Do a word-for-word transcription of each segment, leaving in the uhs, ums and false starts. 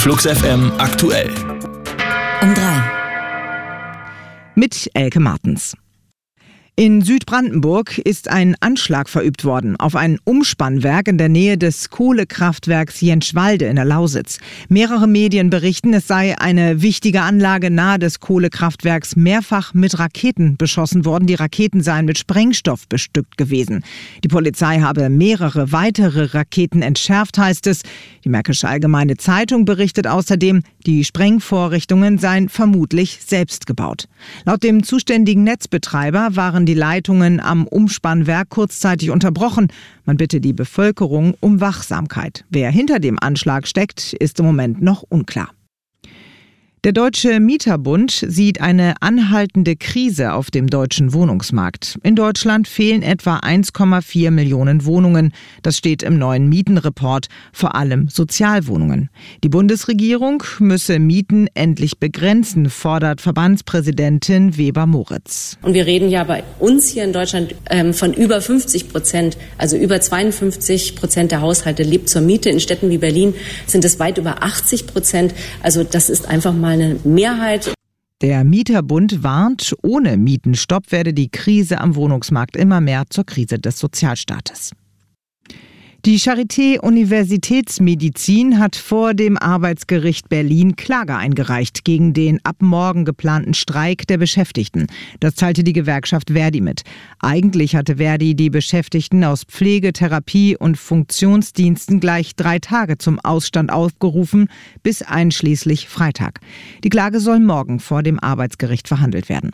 Flux F M aktuell. Um drei. Mit Elke Martens. In Südbrandenburg ist ein Anschlag verübt worden auf ein Umspannwerk in der Nähe des Kohlekraftwerks Jentschwalde in der Lausitz. Mehrere Medien berichten, es sei eine wichtige Anlage nahe des Kohlekraftwerks mehrfach mit Raketen beschossen worden. Die Raketen seien mit Sprengstoff bestückt gewesen. Die Polizei habe mehrere weitere Raketen entschärft, heißt es. Die Märkische Allgemeine Zeitung berichtet außerdem, die Sprengvorrichtungen seien vermutlich selbst gebaut. Laut dem zuständigen Netzbetreiber waren die Leitungen am Umspannwerk kurzzeitig unterbrochen. Man bitte die Bevölkerung um Wachsamkeit. Wer hinter dem Anschlag steckt, ist im Moment noch unklar. Der Deutsche Mieterbund sieht eine anhaltende Krise auf dem deutschen Wohnungsmarkt. In Deutschland fehlen etwa eins Komma vier Millionen Wohnungen. Das steht im neuen Mietenreport, vor allem Sozialwohnungen. Die Bundesregierung müsse Mieten endlich begrenzen, fordert Verbandspräsidentin Weber-Moritz. Und wir reden ja bei uns hier in Deutschland ähm, von über fünfzig Prozent, also über zweiundfünfzig Prozent der Haushalte lebt zur Miete. In Städten wie Berlin sind es weit über achtzig Prozent. Also das ist einfach mal eine Mehrheit. Der Mieterbund warnt, ohne Mietenstopp werde die Krise am Wohnungsmarkt immer mehr zur Krise des Sozialstaates. Die Charité Universitätsmedizin hat vor dem Arbeitsgericht Berlin Klage eingereicht gegen den ab morgen geplanten Streik der Beschäftigten. Das teilte die Gewerkschaft Verdi mit. Eigentlich hatte Verdi die Beschäftigten aus Pflege, Therapie und Funktionsdiensten gleich drei Tage zum Ausstand aufgerufen, bis einschließlich Freitag. Die Klage soll morgen vor dem Arbeitsgericht verhandelt werden.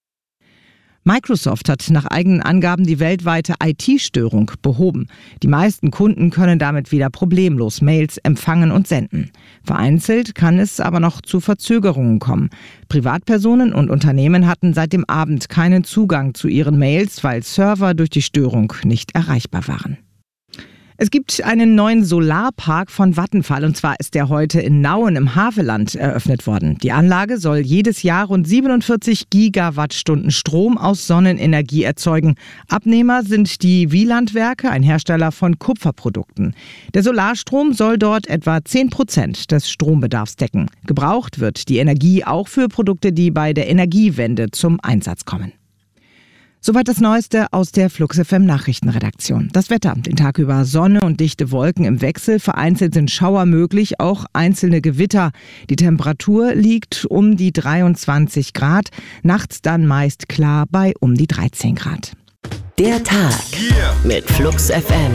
Microsoft hat nach eigenen Angaben die weltweite I T-Störung behoben. Die meisten Kunden können damit wieder problemlos Mails empfangen und senden. Vereinzelt kann es aber noch zu Verzögerungen kommen. Privatpersonen und Unternehmen hatten seit dem Abend keinen Zugang zu ihren Mails, weil Server durch die Störung nicht erreichbar waren. Es gibt einen neuen Solarpark von Vattenfall, und zwar ist der heute in Nauen im Havelland eröffnet worden. Die Anlage soll jedes Jahr rund siebenundvierzig Gigawattstunden Strom aus Sonnenenergie erzeugen. Abnehmer sind die Wielandwerke, ein Hersteller von Kupferprodukten. Der Solarstrom soll dort etwa zehn Prozent des Strombedarfs decken. Gebraucht wird die Energie auch für Produkte, die bei der Energiewende zum Einsatz kommen. Soweit das Neueste aus der Flux F M Nachrichtenredaktion. Das Wetter: Den Tag über Sonne und dichte Wolken im Wechsel. Vereinzelt sind Schauer möglich, auch einzelne Gewitter. Die Temperatur liegt um die dreiundzwanzig Grad. Nachts dann meist klar bei um die dreizehn Grad. Der Tag mit Flux F M.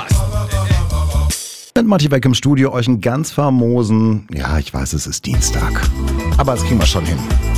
Und Matti weg im Studio, euch einen ganz famosen, ja, ich weiß, es ist Dienstag, aber das kriegen wir schon hin.